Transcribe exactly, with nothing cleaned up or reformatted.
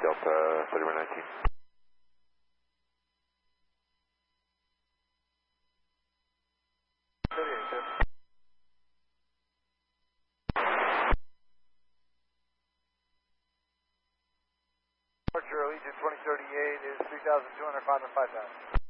Delta thirty-one nineteen. Departure Allegiant twenty thirty-eight is three thousand two hundred, five and five thousand.